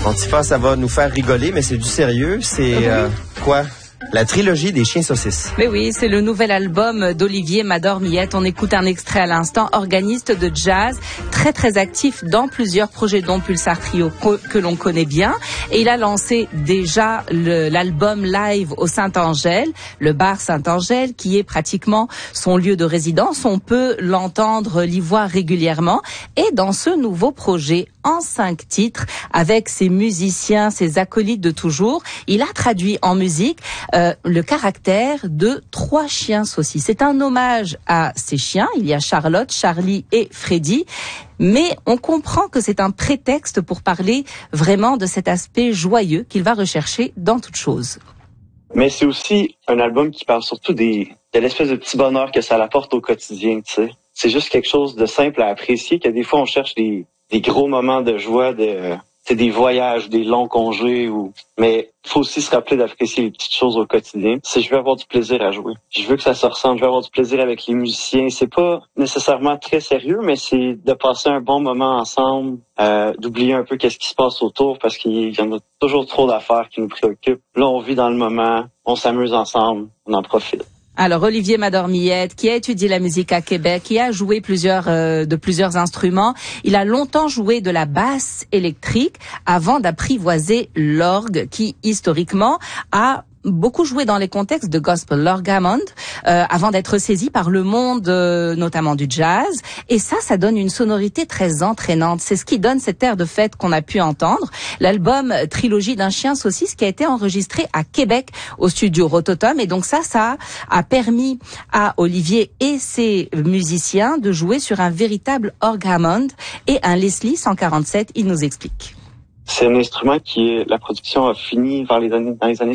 Antifa, ça va nous faire rigoler, mais c'est du sérieux. C'est quoi? La trilogie des chiens saucisses. Mais oui, c'est le nouvel album d'Olivier Mador-Millette. On écoute un extrait à l'instant. Organiste de jazz, très très actif dans plusieurs projets, dont Pulsar Trio que l'on connaît bien. Et il a lancé déjà l'album live au Saint-Angèle, le bar Saint-Angèle, qui est pratiquement son lieu de résidence. On peut l'entendre, l'y voir régulièrement. Et dans ce nouveau projet, en 5 titres, avec ses musiciens, ses acolytes de toujours, il a traduit en musique le caractère de 3 chiens saucisses. C'est un hommage à ces chiens. Il y a Charlotte, Charlie et Freddy. Mais on comprend que c'est un prétexte pour parler vraiment de cet aspect joyeux qu'il va rechercher dans toute chose. Mais c'est aussi un album qui parle surtout de l'espèce de petit bonheur que ça apporte au quotidien, tu sais. C'est juste quelque chose de simple à apprécier, que des fois on cherche des gros moments de joie, des voyages, des longs congés, mais faut aussi se rappeler d'apprécier les petites choses au quotidien. Si je veux avoir du plaisir à jouer, je veux que ça se ressente, je veux avoir du plaisir avec les musiciens. C'est pas nécessairement très sérieux, mais c'est de passer un bon moment ensemble, d'oublier un peu qu'est-ce qui se passe autour, parce qu'il y en a toujours trop d'affaires qui nous préoccupent. Là, on vit dans le moment, on s'amuse ensemble, on en profite. Alors, Olivier Mador-Millette, qui a étudié la musique à Québec, qui a joué plusieurs instruments. Il a longtemps joué de la basse électrique avant d'apprivoiser l'orgue, qui, historiquement, a beaucoup joué dans les contextes de gospel, l'orgue Hammond, avant d'être saisi par le monde, notamment du jazz. Et ça donne une sonorité très entraînante. C'est ce qui donne cet air de fête qu'on a pu entendre. L'album Trilogie d'un chien saucisse qui a été enregistré à Québec au studio Rototom. Et donc ça a permis à Olivier et ses musiciens de jouer sur un véritable orgue Hammond et un Leslie 147. Il nous explique. C'est un instrument la production a fini dans les années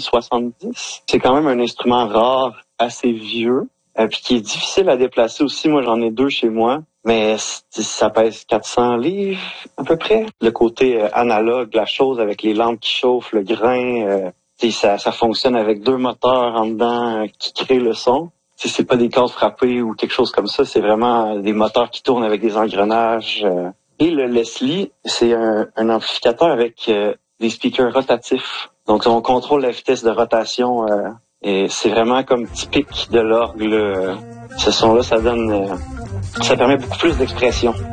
70. C'est quand même un instrument rare, assez vieux, puis qui est difficile à déplacer aussi. Moi, j'en ai 2 chez moi, mais ça pèse 400 livres à peu près. Le côté analogue de la chose avec les lampes qui chauffent, le grain, ça fonctionne avec 2 moteurs en dedans qui créent le son. C'est pas des cordes frappées ou quelque chose comme ça, c'est vraiment des moteurs qui tournent avec des engrenages. Et le Leslie, c'est un amplificateur avec des speakers rotatifs. Donc, on contrôle la vitesse de rotation et c'est vraiment comme typique de l'orgue. Ce son-là, ça permet beaucoup plus d'expression.